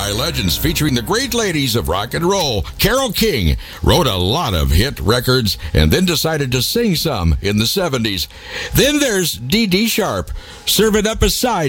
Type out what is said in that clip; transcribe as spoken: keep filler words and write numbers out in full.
by legends featuring the great ladies of rock and roll. Carole King wrote a lot of hit records and then decided to sing some in the seventies. Then there's Dee Dee Sharp, serving up a side